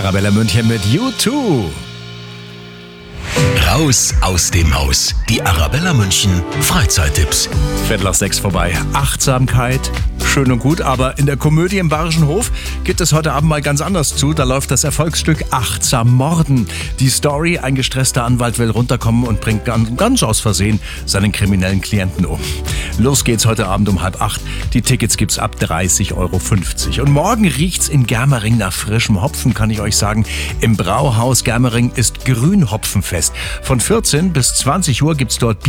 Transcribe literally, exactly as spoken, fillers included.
Arabella München mit U zwei. Raus aus dem Haus. Die Arabella München Freizeittipps. Viertel nach sechs vorbei. Achtsamkeit, schön und gut, aber in der Komödie im Bayerischen Hof geht es heute Abend mal ganz anders zu. Da läuft das Erfolgsstück Achtsam Morden. Die Story, ein gestresster Anwalt will runterkommen und bringt ganz, ganz aus Versehen seinen kriminellen Klienten um. Los geht's heute Abend um halb acht. Die Tickets gibt's ab dreißig Euro fünfzig. Und morgen riecht's in Germering nach frischem Hopfen, kann ich euch sagen. Im Brauhaus Germering ist Grünhopfenfest. Von vierzehn bis zwanzig Uhr gibt's dort